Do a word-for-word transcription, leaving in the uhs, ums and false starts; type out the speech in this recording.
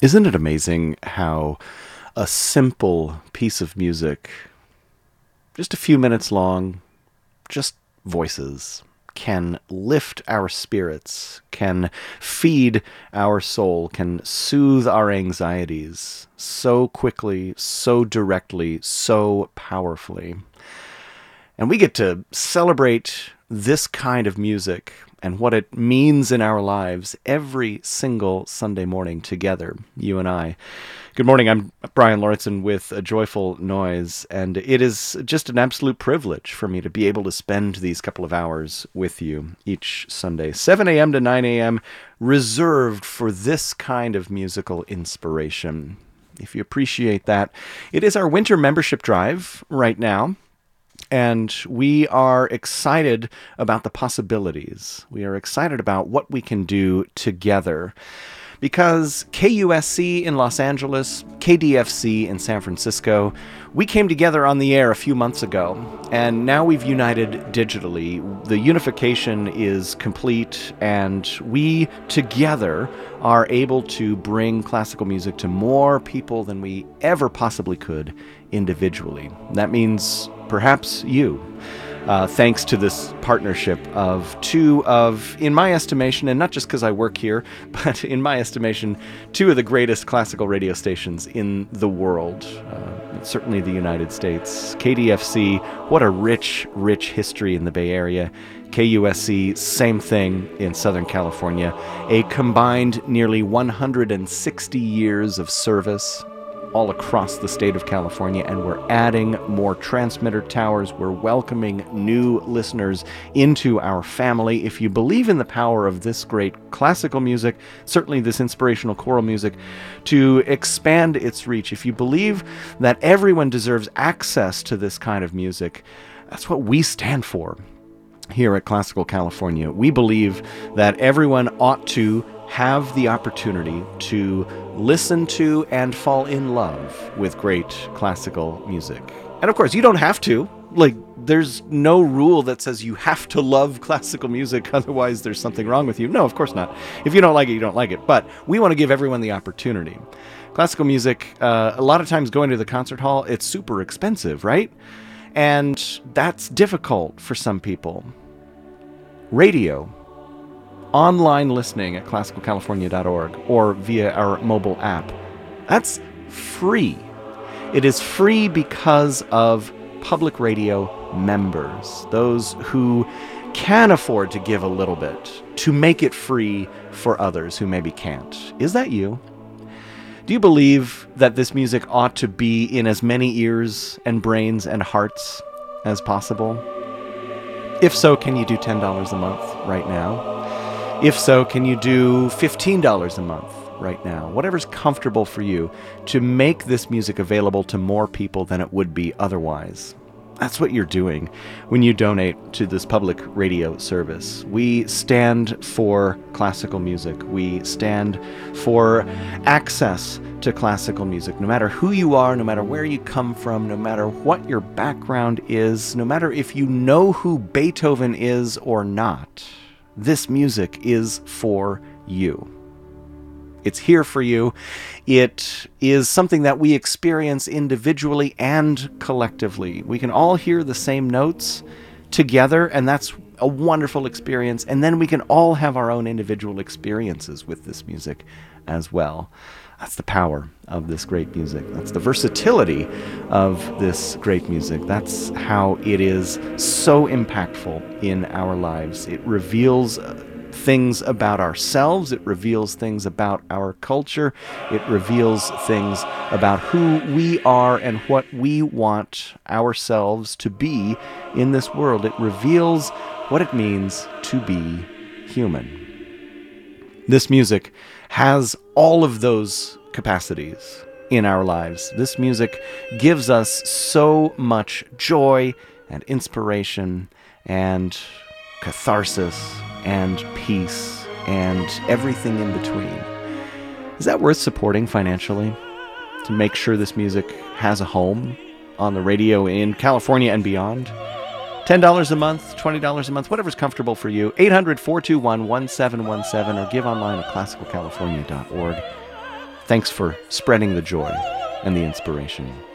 Isn't it amazing how a simple piece of music, just a few minutes long, just voices, can lift our spirits, can feed our soul, can soothe our anxieties so quickly, so directly, so powerfully. And we get to celebrate this kind of music and what it means in our lives every single Sunday morning together, you and I. Good morning, I'm Brian Lawrenson with A Joyful Noise, and it is just an absolute privilege for me to be able to spend these couple of hours with you each Sunday, seven a.m. to nine a.m., reserved for this kind of musical inspiration. If you appreciate that, it is our winter membership drive right now. And we are excited about the possibilities. We are excited about what we can do together. Because K U S C in Los Angeles, K D F C in San Francisco, we came together on the air a few months ago, and now we've united digitally. The unification is complete, and we together are able to bring classical music to more people than we ever possibly could individually. That means perhaps you. Uh, thanks to this partnership of two of, in my estimation, and not just because I work here, but in my estimation, two of the greatest classical radio stations in the world, uh, certainly the United States. K D F C, what a rich, rich history in the Bay Area. K U S C, same thing in Southern California. A combined nearly one hundred sixty years of service all across the state of California, and we're adding more transmitter towers. We're welcoming new listeners into our family. If you believe in the power of this great classical music, certainly this inspirational choral music, to expand its reach, if you believe that everyone deserves access to this kind of music, that's what we stand for here at Classical California. We believe that everyone ought to have the opportunity to listen to and fall in love with great classical music. And of course, you don't have to. Like, there's no rule that says you have to love classical music, otherwise there's something wrong with you. No, of course not. If you don't like it, you don't like it. But we want to give everyone the opportunity. Classical music, uh, a lot of times going to the concert hall, it's super expensive, right? And that's difficult for some people. Radio, online listening at classical california dot org or via our mobile app, that's free. It is free because of public radio members, those who can afford to give a little bit to make it free for others who maybe can't. Is that you? Do you believe that this music ought to be in as many ears and brains and hearts as possible? If so, can you do ten dollars a month right now? If so, can you do fifteen dollars a month right now? Whatever's comfortable for you to make this music available to more people than it would be otherwise. That's what you're doing when you donate to this public radio service. We stand for classical music. We stand for access to classical music. No matter who you are, no matter where you come from, no matter what your background is, no matter if you know who Beethoven is or not, this music is for you. It's here for you. It is something that we experience individually and collectively. We can all hear the same notes together, and that's a wonderful experience. And then we can all have our own individual experiences with this music as well. That's the power of this great music. That's the versatility of this great music. That's how it is so impactful in our lives. It reveals things about ourselves. It reveals things about our culture. It reveals things about who we are and what we want ourselves to be in this world. It reveals what it means to be human. This music has all of those capacities in our lives. This music gives us so much joy and inspiration and catharsis and peace and everything in between. Is that worth supporting financially to make sure this music has a home on the radio in California and beyond? ten dollars a month, twenty dollars a month, whatever's comfortable for you. eight hundred, four two one, one seven one seven or give online at classical california dot org. Thanks for spreading the joy and the inspiration.